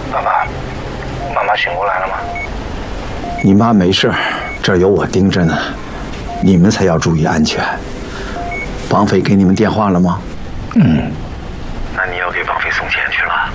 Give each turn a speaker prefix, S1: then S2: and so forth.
S1: 爸爸，妈妈醒过来了吗？
S2: 你妈没事，这儿有我盯着呢。你们才要注意安全。绑匪给你们电话了吗？
S1: 那你要给绑匪送钱去了？